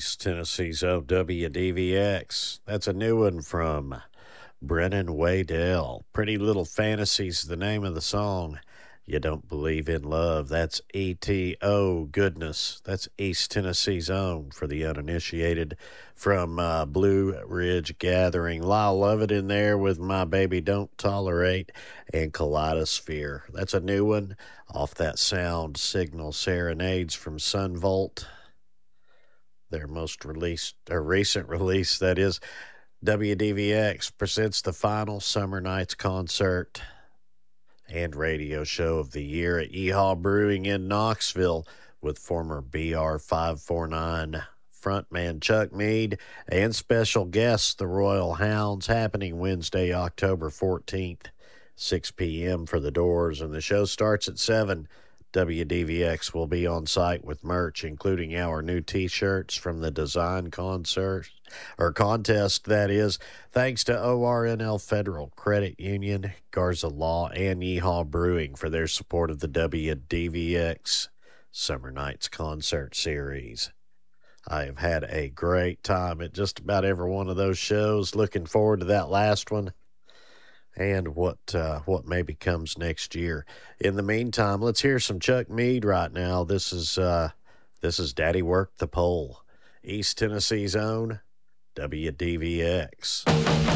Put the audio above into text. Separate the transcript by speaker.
Speaker 1: East Tennessee's WDVX. That's a new one from Brennan Waddell. Pretty Little Fantasies, the name of the song. You Don't Believe in Love. That's ETO Goodness. That's East Tennessee's own for the uninitiated from Blue Ridge Gathering. Lyle Lovett in there with My Baby Don't Tolerate and Kaleidosphere. That's a new one off that Sound Signal Serenades from Sunvolt. Their most recent release, that is. WDVX presents the final Summer Nights concert and radio show of the year at Yeehaw Brewing in Knoxville with former BR 549 frontman Chuck Mead and special guests, the Royal Hounds, happening Wednesday, October 14th, 6 p.m. for the doors, and the show starts at 7. WDVX will be on site with merch, including our new T-shirts from the design contest, that is. Thanks to ORNL Federal Credit Union, Garza Law, and Yeehaw Brewing for their support of the WDVX Summer Nights Concert Series. I have had a great time at just about every one of those shows. Looking forward to that last one and what maybe comes next year. In the meantime, let's hear some Chuck Mead right now. This is Daddy Worked the Pole, East Tennessee's own WDVX.